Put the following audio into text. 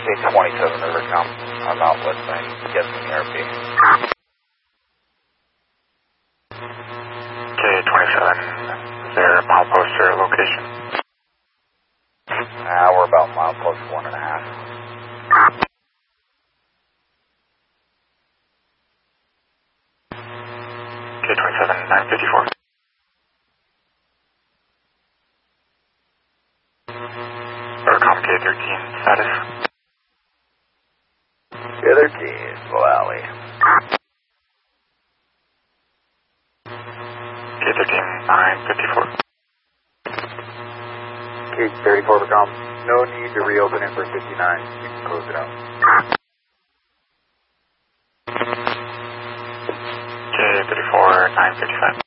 K27 Rivercom. I'm out listening. Guessing ERP. K27, is there a milepost or location? We're about milepost 1.5. K27, 954. Rivercom K13, status? K13, Slow Alley. K13, 954. K34 Rivercom. No need to reopen it for 59. You can close it out. K34, 955.